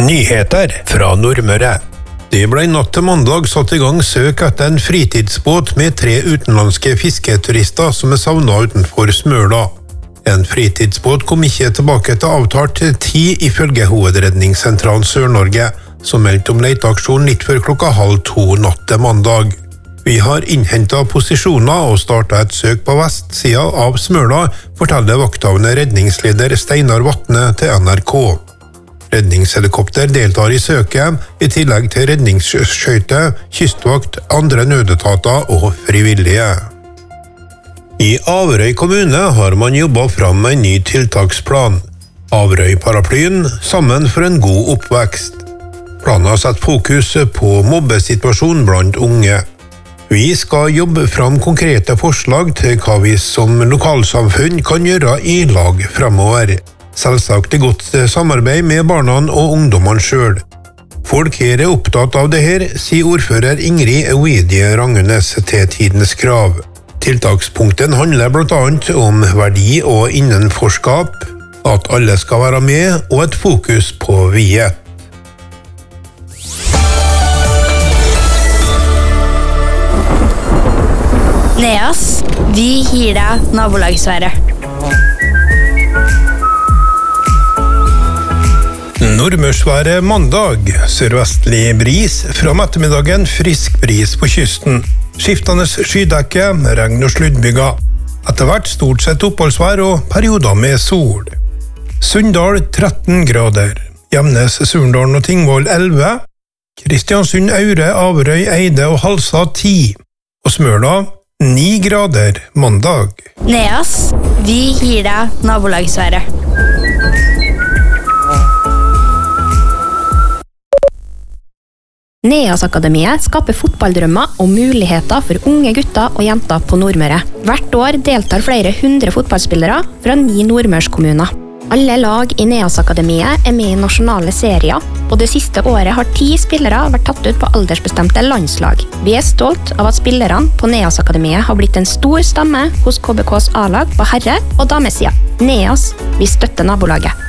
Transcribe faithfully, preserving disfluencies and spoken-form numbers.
Nyheter fra Nordmøre. Det ble natt til mandag satt i gang søk etter en fritidsbåt med tre utenlandske fisketurister som er savnet utenfor Smøla. En fritidsbåt kom ikke tilbake til avtalt tid ifølge Hovedredningssentralen Sør-Norge, som meldte om leteaksjon litt før klokka halv to natt til mandag. Vi har innhentet posisjoner og startet et søk på vestsiden av Smøla, forteller vakthavende redningsleder Steinar Vatne til N R K. Redningshelikopter deltar i søket, i tillegg til redningsskøyte, kystvakt, andre nødetater og frivillige. I Averøy kommune har man jobbet fram en ny tiltaksplan. Averøy-paraplyen sammen for en god oppvekst. Planen har satt fokus på mobbesituasjonen blant unge. Vi skal jobbe fram konkrete forslag til hva vi som lokalsamfunn kan gjøre i lag fremover. Selvsagt i godt samarbeid med barna og ungdommene selv. Folk her er opptatt av det her, sier ordfører Ingrid Eudie Rangenes til Tidens Krav. Tiltakspunkten handler blant annet om verdi og innenforskap, at alle skal være med og et fokus på viet. Neas, vi gir deg nabolagsværet. Nordmørsværet mandag, sørvestlig bris, fra ettermiddagen frisk bris på kysten. Skiftende skydekke, regn og sluddbyger. Etter hvert stort sett oppholdsvær og perioder med sol. Sunndal tretten grader, Gjemnes, Surndalen og Tingvoll elleve, Kristiansund, Aure, Averøy, Eide og Halsa ti, og Smøla ni grader mandag. Neas, vi gir deg nabolagsværet. Neas-akademiet skaper fotballdrømmer og muligheter for unge gutter og jenter på Nordmøre. Hvert år deltar flere hundre fotballspillere fra ni nordmørskommuner. Alle lag i Neas-akademiet er med i nasjonale serier, og det siste året har ti spillere vært tatt ut på aldersbestemte landslag. Vi er stolt av at spillerne på Neas-akademiet har blitt en stor stamme hos K B K's A-lag på herre- og damesida. Neas, vi støtter nabolaget.